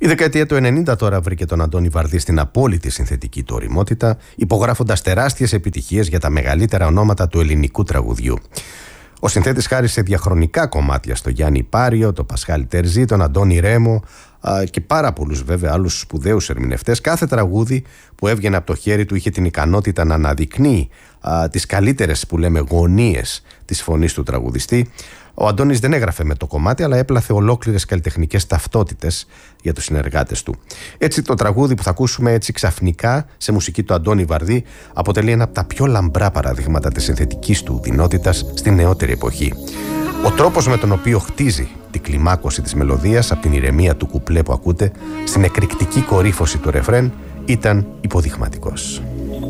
Η δεκαετία του 90 τώρα βρήκε τον Αντώνη Βαρδί στην απόλυτη συνθετική του ωριμότητα, υπογράφοντας τεράστιες επιτυχίες για τα μεγαλύτερα ονόματα του ελληνικού τραγουδιού. Ο συνθέτης χάρισε διαχρονικά κομμάτια στο Γιάννη Πάριο, τον Πασχάλη Τερζή, τον Αντώνη Ρέμο και πάρα πολλούς βέβαια άλλους σπουδαίους ερμηνευτές. Κάθε τραγούδι που έβγαινε από το χέρι του είχε την ικανότητα να αναδεικνύει τις καλύτερες που λέμε γωνίες της φωνής του τραγουδιστή. Ο Αντώνης δεν έγραφε με το κομμάτι, αλλά έπλαθε ολόκληρες καλλιτεχνικές ταυτότητες για τους συνεργάτες του. Έτσι το τραγούδι που θα ακούσουμε έτσι ξαφνικά σε μουσική του Αντώνη Βαρδί αποτελεί ένα από τα πιο λαμπρά παραδείγματα της συνθετικής του ουδινότητας στη νεότερη εποχή. Ο τρόπος με τον οποίο χτίζει την κλιμάκωση της μελωδίας από την ηρεμία του κουπλέ που ακούτε στην εκρηκτική κορύφωση του ρεφρέν ήταν υποδειγματικός.